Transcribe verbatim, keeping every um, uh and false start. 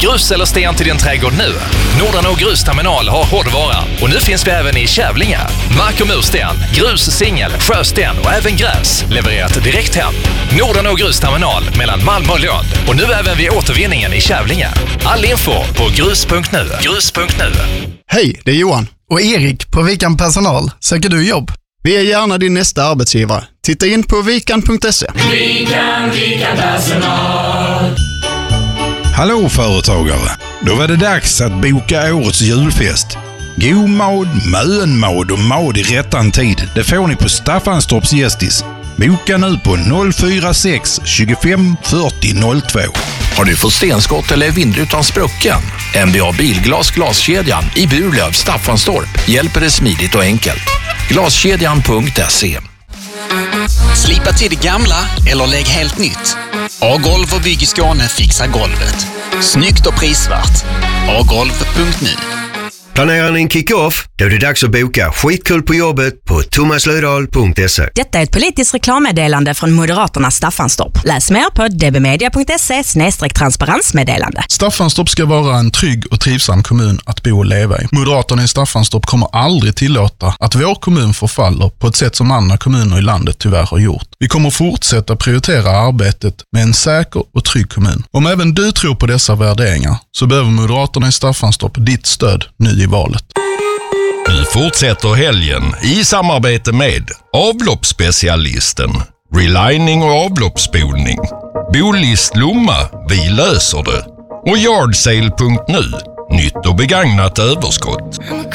Grus eller sten till din trädgård nu. Nordanå Grusterminal har hårdvara. Och nu finns vi även i Kävlinge. Mark- och mursten, grus, singel, sjösten och även gräs levererat direkt hem. Nordanå Grusterminal mellan Malmö och Lund. Och nu även vid återvinningen i Kävlinge. All info på grus punkt nu. grus punkt nu. Hej, det är Johan. Och Erik på Vikan Personal. Söker du jobb? Vi är gärna din nästa arbetsgivare. Titta in på vikan punkt se. Vikan, Vikan Personal. Hallå företagare! Då var det dags att boka årets julfest. God mad, mönmad och mad i rättan tid. Det får ni på Staffanstorps Gästis. Boka nu på noll fyra sex tjugofem fyrtio noll två. Har du fått stenskott eller vindrutan sprucken? N B A Bilglas glaskedjan i Burlöv, Staffanstorp hjälper dig smidigt och enkelt. Glaskedjan punkt se. Slipa till det gamla eller lägg helt nytt. A-golv och Bygg i Skåne fixar golvet. Snyggt och prisvärt. a golv punkt nu. Planerar ni en kick-off? Då är det dags att boka skitkul på jobbet på thomas löfdahl punkt se. Detta är ett politiskt reklammeddelande från Moderaterna Staffanstorp. Läs mer på d b media punkt se snedstreck transparensmeddelande. Staffanstorp ska vara en trygg och trivsam kommun att bo och leva i. Moderaterna i Staffanstorp kommer aldrig tillåta att vår kommun förfaller på ett sätt som andra kommuner i landet tyvärr har gjort. Vi kommer fortsätta prioritera arbetet med en säker och trygg kommun. Om även du tror på dessa värderingar så behöver Moderaterna i Staffanstorp ditt stöd nu i valet. Nu fortsätter helgen i samarbete med avloppsspecialisten, relining och avloppsspolning, Bolist Lomma, vi löser det, och yardsale punkt nu, nytt och begagnat överskott.